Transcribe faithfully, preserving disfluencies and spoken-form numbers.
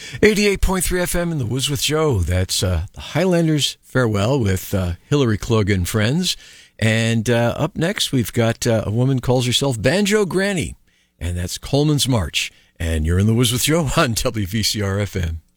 eighty-eight point three F M in the Woods with Joe. That's uh, the Highlanders Farewell with uh, Hillary Klug and Friends. And uh, up next, we've got uh, a woman who calls herself Banjo Granny, and that's Coleman's March. And you're in the Woods with Joe on W V C R F M.